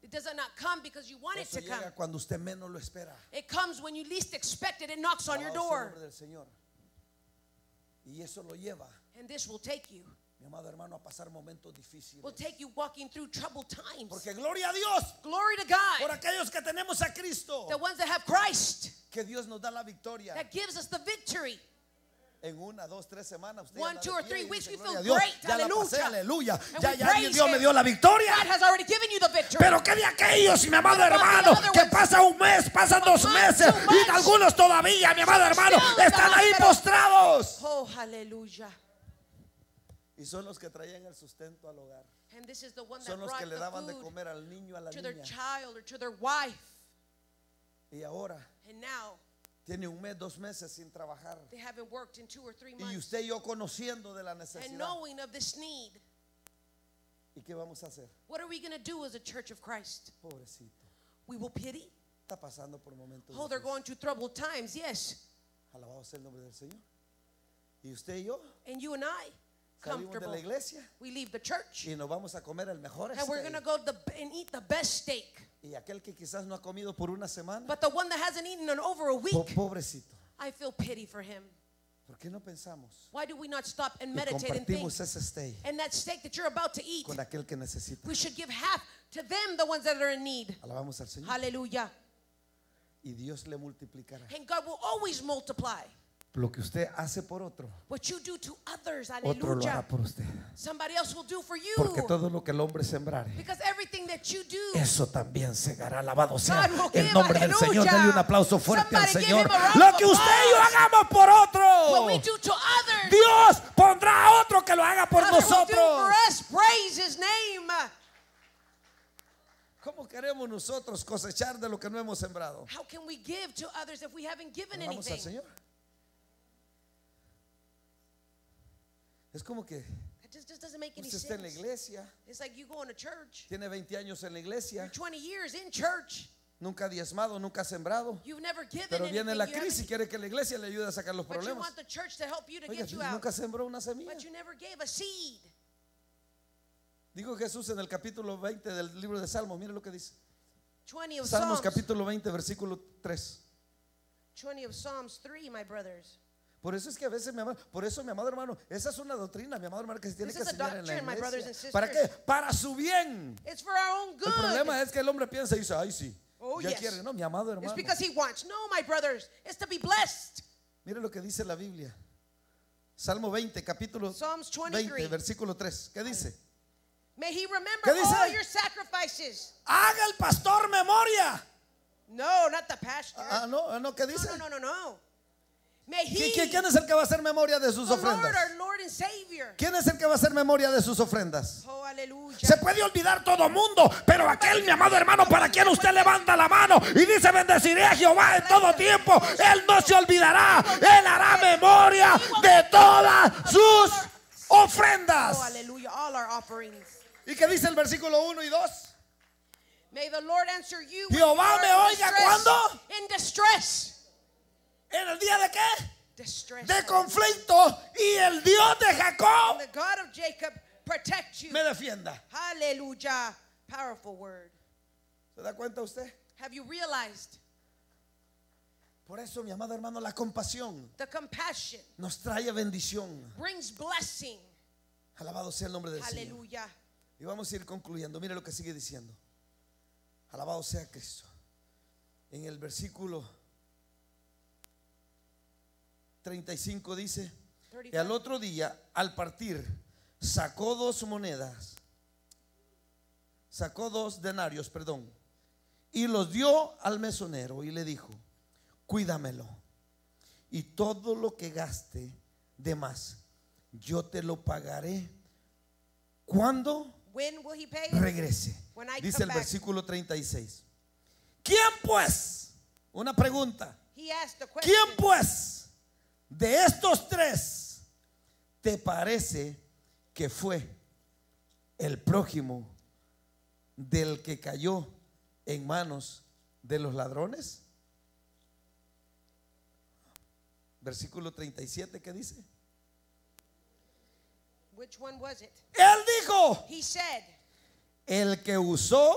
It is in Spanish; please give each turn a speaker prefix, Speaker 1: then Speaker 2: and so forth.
Speaker 1: It does not come because you want it
Speaker 2: Eso
Speaker 1: to come.
Speaker 2: llega cuando usted menos lo espera.
Speaker 1: It comes when you least expect it. It knocks on your
Speaker 2: Alabado sea el
Speaker 1: door.
Speaker 2: nombre del Señor. Y eso lo lleva,
Speaker 1: And this will take you.
Speaker 2: mi amado hermano, a pasar momentos difíciles.
Speaker 1: Will take you walking through troubled times.
Speaker 2: Porque gloria a Dios
Speaker 1: Glory to
Speaker 2: por
Speaker 1: God.
Speaker 2: aquellos que tenemos a Cristo,
Speaker 1: The ones that have Christ.
Speaker 2: que Dios nos da la victoria.
Speaker 1: That gives us the victory.
Speaker 2: En 1, 2, 3 semanas usted
Speaker 1: 1,
Speaker 2: anda
Speaker 1: 2
Speaker 2: de
Speaker 1: or
Speaker 2: pie
Speaker 1: 3
Speaker 2: y
Speaker 1: weeks
Speaker 2: dice,
Speaker 1: we
Speaker 2: gloria a
Speaker 1: feel
Speaker 2: Dios,
Speaker 1: great.
Speaker 2: ya la pasé,
Speaker 1: Hallelujah.
Speaker 2: aleluya.
Speaker 1: And
Speaker 2: Ya
Speaker 1: we
Speaker 2: Dios
Speaker 1: praise
Speaker 2: me
Speaker 1: him.
Speaker 2: dio la victoria.
Speaker 1: God has already given you the victory.
Speaker 2: Pero que de aquellos, mi amado
Speaker 1: What about
Speaker 2: hermano,
Speaker 1: the other
Speaker 2: que
Speaker 1: ones?
Speaker 2: pasa un mes, pasan 2
Speaker 1: month,
Speaker 2: meses
Speaker 1: 2
Speaker 2: y
Speaker 1: months.
Speaker 2: algunos todavía, mi amado
Speaker 1: Some
Speaker 2: hermano,
Speaker 1: still in the
Speaker 2: están ahí
Speaker 1: hospital.
Speaker 2: postrados.
Speaker 1: Oh, hallelujah.
Speaker 2: Y son los que traían el sustento al hogar.
Speaker 1: And this is the one that
Speaker 2: Son los
Speaker 1: brought
Speaker 2: que le
Speaker 1: the
Speaker 2: daban de
Speaker 1: food
Speaker 2: comer al niño, a la
Speaker 1: to their
Speaker 2: niña.
Speaker 1: child or to their wife.
Speaker 2: Y ahora
Speaker 1: And now
Speaker 2: tiene 1 mes, 2 meses sin trabajar.
Speaker 1: they haven't worked in 2 or 3
Speaker 2: Y
Speaker 1: months.
Speaker 2: usted y yo conociendo de la
Speaker 1: And
Speaker 2: necesidad.
Speaker 1: knowing of this need.
Speaker 2: ¿Y qué vamos a hacer?
Speaker 1: What are we going to do as a church of Christ?
Speaker 2: Pobrecito.
Speaker 1: We will pity.
Speaker 2: Está pasando por momentos
Speaker 1: Oh, they're
Speaker 2: difíciles.
Speaker 1: going through troubled times. Yes.
Speaker 2: Alabado sea el nombre del Señor. Y usted y yo
Speaker 1: And you and I,
Speaker 2: salimos de la
Speaker 1: comfortable.
Speaker 2: iglesia
Speaker 1: We leave the church.
Speaker 2: y nos vamos a comer el mejor
Speaker 1: And we're going to
Speaker 2: steak.
Speaker 1: go and eat the best steak.
Speaker 2: Y aquel que quizás no ha comido por una semana,
Speaker 1: But the one that hasn't eaten in over a week,
Speaker 2: pobrecito.
Speaker 1: I feel pity for him.
Speaker 2: ¿Por qué no pensamos
Speaker 1: Why do we not stop and
Speaker 2: y
Speaker 1: meditate and think?
Speaker 2: compartimos ese steak
Speaker 1: And that steak that you're about to eat,
Speaker 2: con aquel que necesita?
Speaker 1: we should give half to them, the ones that are in need.
Speaker 2: Alabamos al Señor.
Speaker 1: Hallelujah.
Speaker 2: Y Dios le multiplicará.
Speaker 1: And God will always multiply.
Speaker 2: Lo que usted hace por otro,
Speaker 1: What you do to others,
Speaker 2: otro lo hará
Speaker 1: hallelujah,
Speaker 2: por usted.
Speaker 1: somebody else will do for you.
Speaker 2: Porque todo lo que el hombre sembrare,
Speaker 1: Because everything that you do,
Speaker 2: eso también segará. Alabado sea
Speaker 1: God will
Speaker 2: el
Speaker 1: give,
Speaker 2: nombre del
Speaker 1: aleluya.
Speaker 2: Señor. Dale un aplauso fuerte al
Speaker 1: Somebody give
Speaker 2: Señor.
Speaker 1: him a round
Speaker 2: Lo
Speaker 1: of
Speaker 2: que usted y yo
Speaker 1: applause.
Speaker 2: hagamos por otro,
Speaker 1: what we do to others,
Speaker 2: Dios pondrá a otro que lo haga por
Speaker 1: God will do for
Speaker 2: nosotros.
Speaker 1: us. Praise His name.
Speaker 2: ¿Cómo queremos nosotros cosechar de lo que no hemos sembrado?
Speaker 1: How can we give to others if we haven't given
Speaker 2: Vamos al
Speaker 1: anything?
Speaker 2: Señor. Es como que
Speaker 1: It just doesn't make any
Speaker 2: usted está en la
Speaker 1: sense.
Speaker 2: iglesia,
Speaker 1: It's like you go in a church,
Speaker 2: tiene 20 años en la iglesia,
Speaker 1: you're 20 years in church,
Speaker 2: nunca ha diezmado, nunca ha sembrado,
Speaker 1: you've never given
Speaker 2: pero
Speaker 1: anything,
Speaker 2: viene la
Speaker 1: you haven't-
Speaker 2: crisis y quiere que la iglesia le ayude a sacar los
Speaker 1: but you
Speaker 2: problemas.
Speaker 1: want the church to help you to
Speaker 2: Oiga,
Speaker 1: get you out,
Speaker 2: nunca sembró una semilla.
Speaker 1: but you never gave a seed.
Speaker 2: Dijo Jesús en el capítulo 20 del libro de Salmos, mire lo que dice.
Speaker 1: 20 of
Speaker 2: Salmos
Speaker 1: Psalms,
Speaker 2: capítulo 20 versículo 3.
Speaker 1: 20 of Psalms 3, my brothers.
Speaker 2: Por eso es que a veces, por eso, mi amado hermano, esa es una doctrina, mi amado hermano, que se tiene
Speaker 1: This
Speaker 2: que
Speaker 1: is a
Speaker 2: enseñar en la
Speaker 1: doctrine, my brothers
Speaker 2: iglesia.
Speaker 1: and
Speaker 2: ¿Para qué?
Speaker 1: sisters.
Speaker 2: Para su bien.
Speaker 1: It's for our own
Speaker 2: El
Speaker 1: good.
Speaker 2: problema es que el hombre piensa y dice, ay sí,
Speaker 1: Oh,
Speaker 2: ya
Speaker 1: yes.
Speaker 2: quiere. No, mi amado
Speaker 1: It's
Speaker 2: hermano.
Speaker 1: because he wants. No, my brothers, it's to be blessed.
Speaker 2: Mire lo que dice la Biblia. Salmo 20, capítulo
Speaker 1: Psalms
Speaker 2: 20,
Speaker 1: 23.
Speaker 2: versículo 3. ¿Qué dice?
Speaker 1: May he remember
Speaker 2: ¿Qué dice?
Speaker 1: all your sacrifices.
Speaker 2: Haga el pastor memoria.
Speaker 1: No, not the pastor.
Speaker 2: No, ¿qué dice?
Speaker 1: No. May he,
Speaker 2: ¿Quién es el que va a hacer memoria de sus
Speaker 1: the Lord,
Speaker 2: ofrendas?
Speaker 1: our Lord and Savior.
Speaker 2: ¿Quién es el que va a hacer memoria de sus ofrendas?
Speaker 1: Oh, hallelujah.
Speaker 2: Se puede olvidar todo mundo, pero aquel, mi amado hermano, para quien usted levanta la mano y dice bendeciré a Jehová en todo tiempo, Él no se olvidará, Él hará memoria de todas sus
Speaker 1: Oh,
Speaker 2: ofrendas.
Speaker 1: hallelujah. All our offerings.
Speaker 2: ¿Y qué dice el versículo 1 y 2?
Speaker 1: May the Lord answer you when
Speaker 2: Jehová
Speaker 1: you
Speaker 2: me
Speaker 1: are in
Speaker 2: oiga,
Speaker 1: distress.
Speaker 2: ¿cuándo?
Speaker 1: In distress.
Speaker 2: ¿En el día de qué?
Speaker 1: Distress.
Speaker 2: De conflicto, y el Dios de Jacob
Speaker 1: And the God of Jacob protect you.
Speaker 2: me defienda.
Speaker 1: Hallelujah. Powerful word.
Speaker 2: ¿Se da cuenta usted?
Speaker 1: Have you realized
Speaker 2: Por eso, mi amado hermano, la compasión
Speaker 1: the compassion
Speaker 2: nos trae bendición.
Speaker 1: brings blessing?
Speaker 2: Alabado sea el nombre del Señor.
Speaker 1: Hallelujah.
Speaker 2: Y vamos a ir concluyendo. Mire lo que sigue diciendo. Alabado sea Cristo. En el versículo 35 dice: y al otro día, al partir, sacó 2 denarios, y los dio al mesonero y le dijo: cuídamelo, y todo lo que gaste de más, yo te lo pagaré cuando
Speaker 1: When will he pay?
Speaker 2: regrese.
Speaker 1: When I
Speaker 2: Dice
Speaker 1: come
Speaker 2: el
Speaker 1: back.
Speaker 2: versículo 36. ¿Quién pues? Una pregunta.
Speaker 1: He asked the question.
Speaker 2: ¿Quién pues de estos 3 te parece que fue el prójimo del que cayó en manos de los ladrones? Versículo 37, ¿qué dice?
Speaker 1: Which one was it?
Speaker 2: Él dijo:
Speaker 1: He said,
Speaker 2: el que usó